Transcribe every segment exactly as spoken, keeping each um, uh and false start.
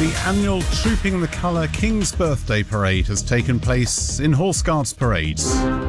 The annual Trooping the Colour King's Birthday Parade has taken place in Horse Guards Parades.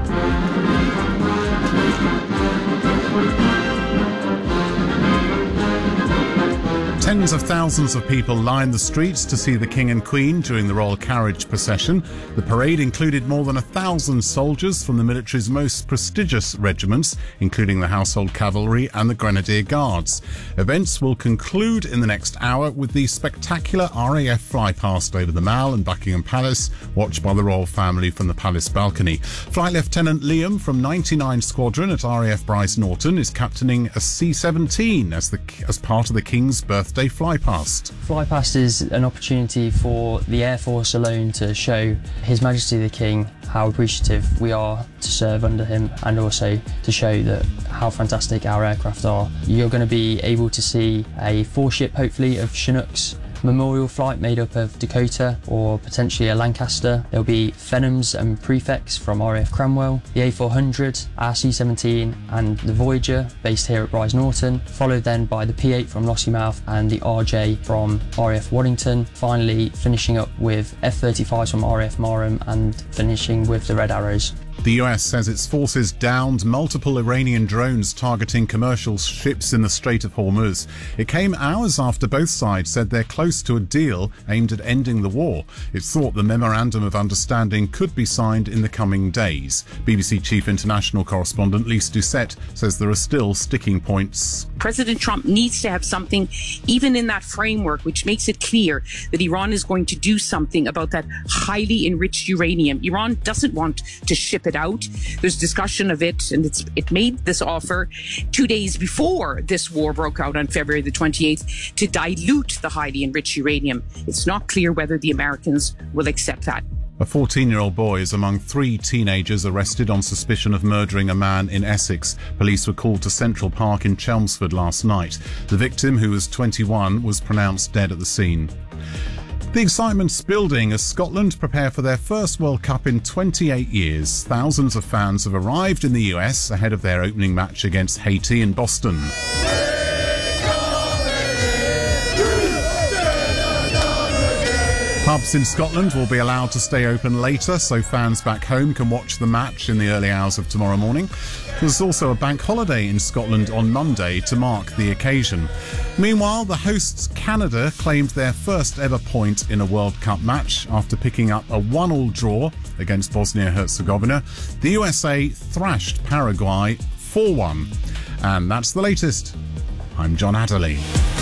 Tens of thousands of people lined the streets to see the King and Queen during the royal carriage procession. The parade included more than a thousand soldiers from the military's most prestigious regiments, including the Household Cavalry and the Grenadier Guards. Events will conclude in the next hour with the spectacular R A F flypast over the Mall and Buckingham Palace, watched by the royal family from the palace balcony. Flight Lieutenant Liam from ninety-nine Squadron at R A F Bryce Norton is captaining a C seventeen as the as part of the King's birthday flypast. Flypast is an opportunity for the Air Force alone to show His Majesty the King how appreciative we are to serve under him, and also to show that how fantastic our aircraft are. You're going to be able to see a four-ship, hopefully, of Chinooks memorial flight made up of Dakota or potentially a Lancaster. There'll be Phenums and Prefects from R A F Cranwell, the A four hundred, our C seventeen and the Voyager based here at Bryce Norton, followed then by the P eight from Lossiemouth and the R J from R A F Waddington, finally finishing up with F thirty-fives from R A F Marham and finishing with the Red Arrows. The U S says its forces downed multiple Iranian drones targeting commercial ships in the Strait of Hormuz. It came hours after both sides said they're close to a deal aimed at ending the war. It's thought the Memorandum of Understanding could be signed in the coming days. B B C Chief International Correspondent Lise Doucette says there are still sticking points. President Trump needs to have something, even in that framework, which makes it clear that Iran is going to do something about that highly enriched uranium. Iran doesn't want to ship it out. There's discussion of it, and it's it made this offer two days before this war broke out on February the twenty-eighth to dilute the highly enriched uranium. It's not clear whether the Americans will accept that. A fourteen-year-old boy is among three teenagers arrested on suspicion of murdering a man in Essex. Police were called to Central Park in Chelmsford last night. The victim, who was twenty-one, was pronounced dead at the scene. The excitement's building as Scotland prepare for their first World Cup in twenty-eight years. Thousands of fans have arrived in the U S ahead of their opening match against Haiti in Boston. Pubs in Scotland will be allowed to stay open later, so fans back home can watch the match in the early hours of tomorrow morning. There's also a bank holiday in Scotland on Monday to mark the occasion. Meanwhile, the hosts Canada claimed their first ever point in a World Cup match after picking up a one-all draw against Bosnia-Herzegovina. The U S A thrashed Paraguay four one. And that's the latest. I'm John Adderley.